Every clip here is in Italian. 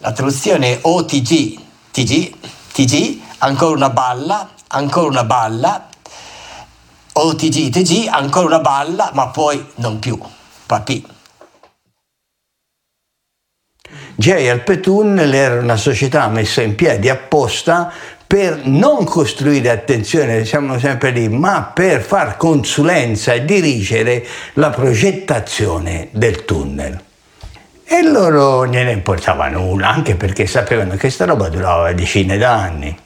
La traduzione OTG, TG, ancora una balla, OTG, TG, ancora una balla, ma poi non più, papì. JRP Tunnel era una società messa in piedi apposta per non costruire, attenzione, siamo sempre lì, ma per far consulenza e dirigere la progettazione del tunnel. E loro non gliene importava nulla, anche perché sapevano che sta roba durava decine d'anni.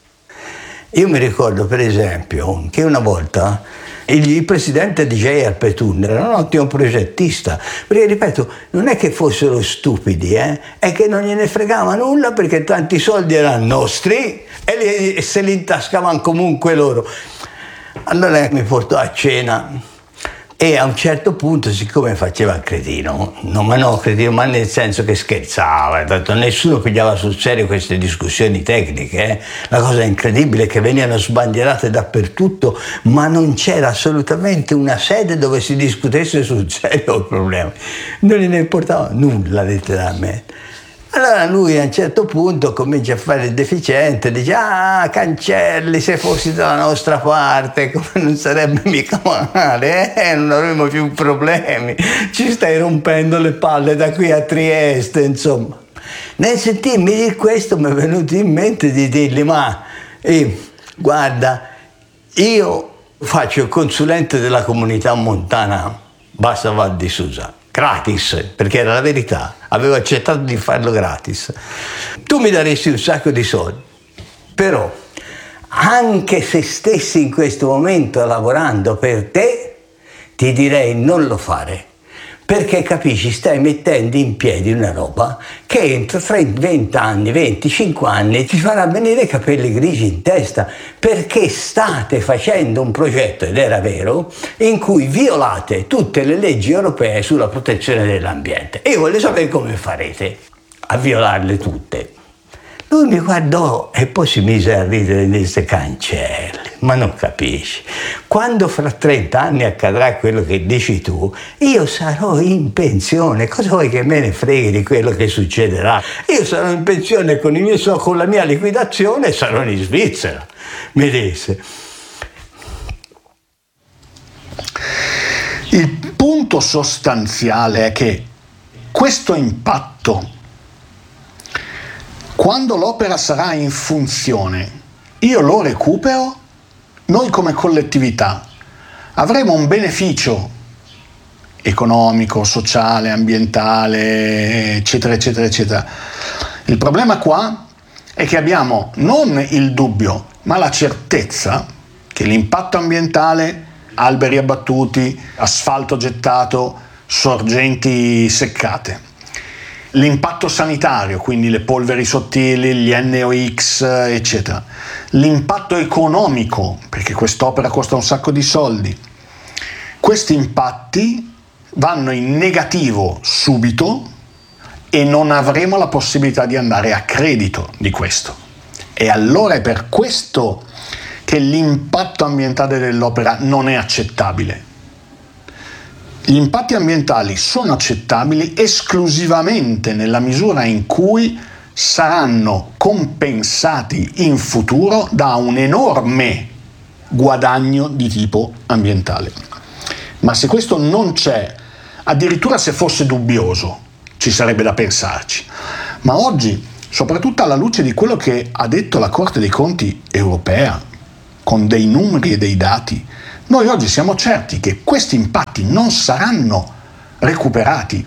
Io mi ricordo per esempio che una volta il presidente di JRP Tunnel era un ottimo progettista, perché ripeto, non è che fossero stupidi, è che non gliene fregava nulla perché tanti soldi erano nostri e se li intascavano comunque loro. Allora mi portò a cena e a un certo punto, siccome faceva il cretino, ma nel senso che scherzava, tanto nessuno pigliava sul serio queste discussioni tecniche, La cosa incredibile è che venivano sbandierate dappertutto, ma non c'era assolutamente una sede dove si discutesse sul serio il problema. Non gliene importava nulla letteralmente. Allora lui a un certo punto comincia a fare il deficiente, dice: Cancelli, se fossi dalla nostra parte, come non sarebbe mica male, non avremmo più problemi, ci stai rompendo le palle da qui a Trieste, insomma. Nel sentirmi di questo mi è venuto in mente di dirgli: guarda, io faccio il consulente della comunità montana Bassa Val di Susa, gratis, perché era la verità, avevo accettato di farlo gratis. Tu mi daresti un sacco di soldi, però anche se stessi in questo momento lavorando per te, ti direi non lo fare, perché capisci, stai mettendo in piedi una roba che entro 20 anni, 25 anni ti farà venire i capelli grigi in testa, perché state facendo un progetto, ed era vero, in cui violate tutte le leggi europee sulla protezione dell'ambiente. E io voglio sapere come farete a violarle tutte. Lui mi guardò e poi si mise a ridere e disse: Cancelli, ma non capisci, quando fra 30 anni accadrà quello che dici tu, io sarò in pensione, cosa vuoi che me ne freghi di quello che succederà? Io sarò in pensione con la mia liquidazione e sarò in Svizzera, mi disse. Il punto sostanziale è che questo impatto, quando l'opera sarà in funzione, io lo recupero, noi come collettività avremo un beneficio economico, sociale, ambientale, eccetera, eccetera, eccetera. Il problema qua è che abbiamo non il dubbio, ma la certezza che l'impatto ambientale, alberi abbattuti, asfalto gettato, sorgenti seccate, l'impatto sanitario, quindi le polveri sottili, gli NOx, eccetera, l'impatto economico, perché quest'opera costa un sacco di soldi, questi impatti vanno in negativo subito e non avremo la possibilità di andare a credito di questo. E allora è per questo che l'impatto ambientale dell'opera non è accettabile. Gli impatti ambientali sono accettabili esclusivamente nella misura in cui saranno compensati in futuro da un enorme guadagno di tipo ambientale. Ma se questo non c'è, addirittura se fosse dubbioso, ci sarebbe da pensarci. Ma oggi, soprattutto alla luce di quello che ha detto la Corte dei Conti europea, con dei numeri e dei dati, noi oggi siamo certi che questi impatti non saranno recuperati.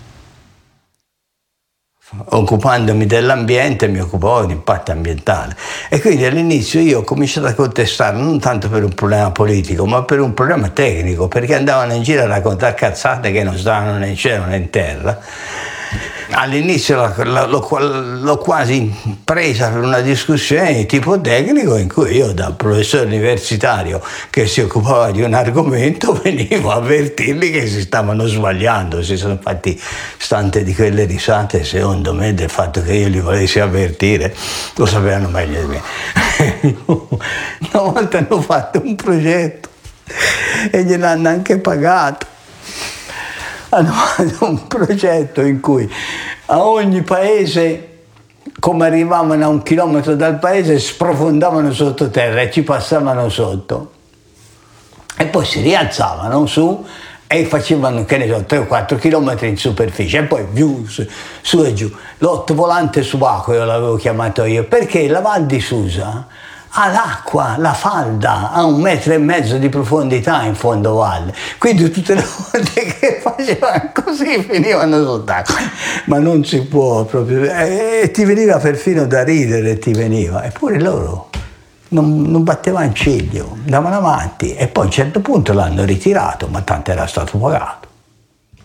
Occupandomi dell'ambiente mi occupavo di impatto ambientale e quindi all'inizio io ho cominciato a contestare non tanto per un problema politico ma per un problema tecnico, perché andavano in giro a raccontare cazzate che non stavano né in cielo né in terra. All'inizio l'ho quasi presa per una discussione di tipo tecnico in cui io, da professore universitario che si occupava di un argomento, venivo a avvertirli che si stavano sbagliando. Si sono fatti tante di quelle risate, secondo me, del fatto che io li volessi avvertire, lo sapevano meglio di me. Una volta hanno fatto un progetto e gliel'hanno anche pagato. Hanno fatto un progetto in cui a ogni paese come arrivavano a 1 chilometro dal paese, sprofondavano sottoterra e ci passavano sotto. E poi si rialzavano su e facevano, che ne so, 3 o 4 chilometri in superficie, e poi giù, su e giù. L'ottovolante subacqueo l'avevo chiamato io, perché la Val di Susa ha l'acqua, la falda, ha 1,5 metri di profondità in fondo valle, quindi tutte le volte che facevano così finivano sott'acqua, ma non si può proprio, e ti veniva perfino da ridere, ti veniva, eppure loro non battevano ciglio, andavano avanti, e poi a un certo punto l'hanno ritirato, ma tanto era stato pagato.